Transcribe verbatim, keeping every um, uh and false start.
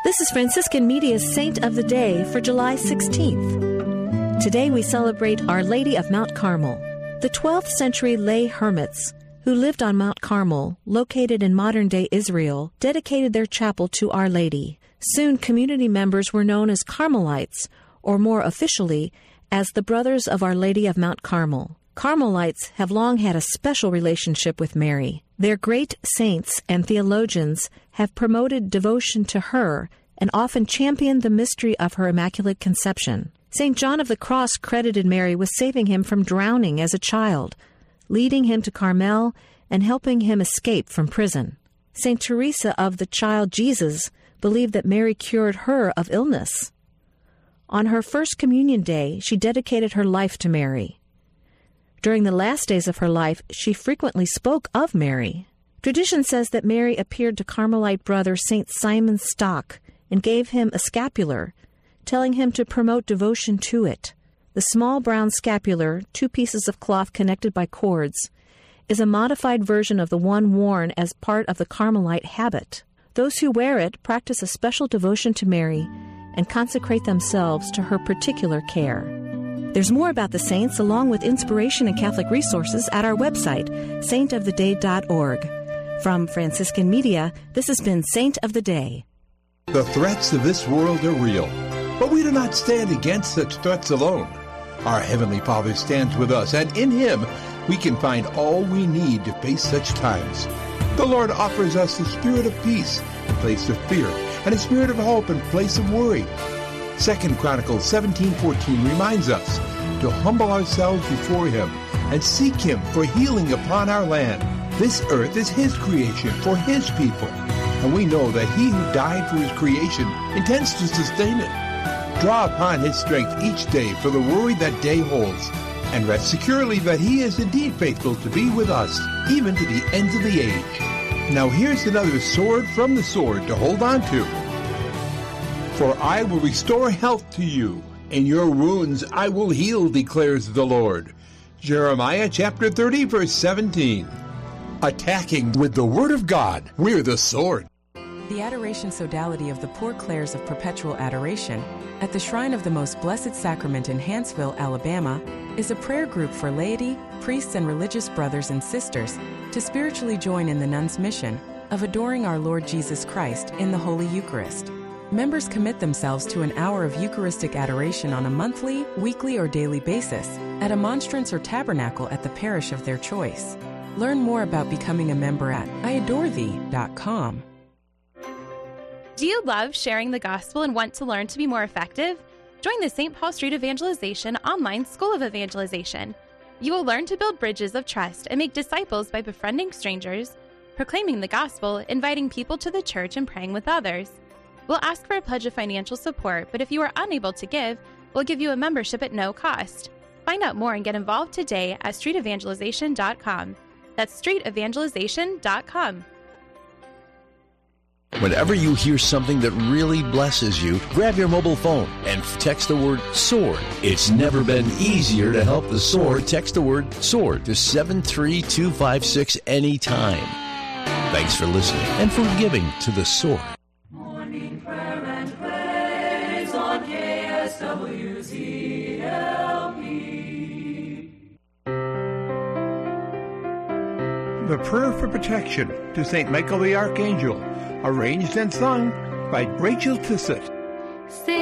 This is Franciscan Media's Saint of the Day for July sixteenth. Today we celebrate Our Lady of Mount Carmel. The twelfth century lay hermits who lived on Mount Carmel, located in modern-day Israel, dedicated their chapel to Our Lady. Soon community members were known as Carmelites, or more officially, as the Brothers of Our Lady of Mount Carmel. Carmelites have long had a special relationship with Mary. Their great saints and theologians have promoted devotion to her and often championed the mystery of her Immaculate Conception. Saint John of the Cross credited Mary with saving him from drowning as a child, leading him to Carmel, and helping him escape from prison. Saint Teresa of the Child Jesus believed that Mary cured her of illness. On her First Communion Day, she dedicated her life to Mary. During the last days of her life, she frequently spoke of Mary. Tradition says that Mary appeared to Carmelite brother Saint Simon Stock and gave him a scapular, telling him to promote devotion to it. The small brown scapular, two pieces of cloth connected by cords, is a modified version of the one worn as part of the Carmelite habit. Those who wear it practice a special devotion to Mary and consecrate themselves to her particular care. There's more about the saints, along with inspiration and Catholic resources, at our website, saint of the day dot org. From Franciscan Media, this has been Saint of the Day. The threats of this world are real, but we do not stand against such threats alone. Our Heavenly Father stands with us, and in Him we can find all we need to face such times. The Lord offers us the spirit of peace in place of fear, and a spirit of hope in place of worry. Second Chronicles seventeen fourteen reminds us to humble ourselves before Him and seek Him for healing upon our land. This earth is His creation for His people, and we know that He who died for His creation intends to sustain it. Draw upon His strength each day for the worry that day holds, and rest securely that He is indeed faithful to be with us, even to the ends of the age. Now here's another sword from the sword to hold on to. For I will restore health to you, and your wounds I will heal, declares the Lord. Jeremiah chapter thirty, verse seventeen. Attacking with the Word of God, we're the sword. The Adoration Sodality of the Poor Clares of Perpetual Adoration at the Shrine of the Most Blessed Sacrament in Hanceville, Alabama, is a prayer group for laity, priests, and religious brothers and sisters to spiritually join in the nuns' mission of adoring our Lord Jesus Christ in the Holy Eucharist. Members commit themselves to an hour of Eucharistic adoration on a monthly, weekly, or daily basis at a monstrance or tabernacle at the parish of their choice. Learn more about becoming a member at I adore thee dot com. Do you love sharing the gospel and want to learn to be more effective? Join the Saint Paul Street Evangelization Online School of Evangelization. You will learn to build bridges of trust and make disciples by befriending strangers, proclaiming the gospel, inviting people to the church, and praying with others. We'll ask for a pledge of financial support, but if you are unable to give, we'll give you a membership at no cost. Find out more and get involved today at street evangelization dot com. That's street evangelization dot com. Whenever you hear something that really blesses you, grab your mobile phone and text the word SWORD. It's never been easier to help the sword. Text the word SWORD to seven three two five six anytime. Thanks for listening and for giving to the sword. Morning prayer and praise on K S W Z L P. The Prayer for Protection to Saint Michael the Archangel, arranged and sung by Rachel Tissett.